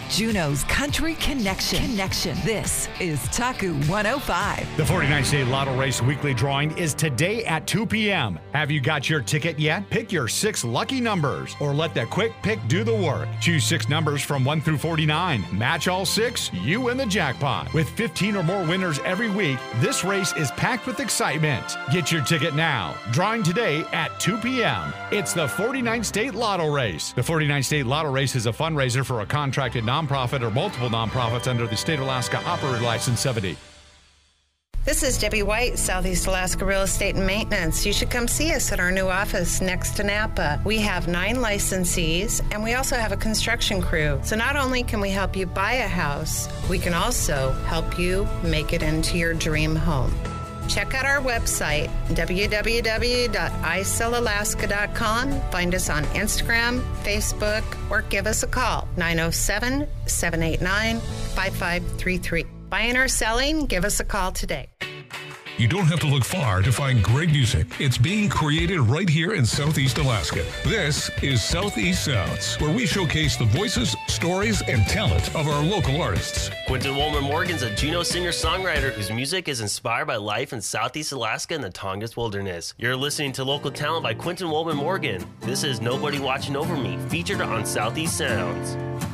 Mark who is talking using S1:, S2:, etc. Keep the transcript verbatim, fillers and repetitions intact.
S1: Juneau's Country Connection. Connection. This is Taku one oh five.
S2: The forty-nine State Lotto Race weekly drawing is today at two p.m. Have you got your ticket yet? Pick your six lucky numbers or let the quick pick do the work. Choose six numbers from one through forty-nine. Match all six, you win the jackpot. With fifteen or more winners every week, this race is packed with excitement. Get your ticket now. Drawing today at two p.m. It's the forty-nine State Lotto Race. The forty-nine State Lotto Race is a fundraiser for a contracted nonprofit or multiple nonprofits under the State of Alaska Operator License seventy.
S3: This is Debbie White, Southeast Alaska Real Estate and Maintenance. You should come see us at our new office next to Napa. We have nine licensees, and we also have a construction crew. So not only can we help you buy a house, we can also help you make it into your dream home. Check out our website, w w w dot i sell alaska dot com. Find us on Instagram, Facebook, or give us a call, nine oh seven, seven eight nine, five five three three. Buying or selling? Give us a call today.
S4: You don't have to look far to find great music. It's being created right here in Southeast Alaska. This is Southeast Sounds, where we showcase the voices, stories, and talent of our local artists.
S5: Quentin Woolman Morgan's a Juneau singer-songwriter whose music is inspired by life in Southeast Alaska and the Tongass Wilderness. You're listening to local talent by Quentin Woolman Morgan. This is Nobody Watching Over Me, featured on Southeast Sounds.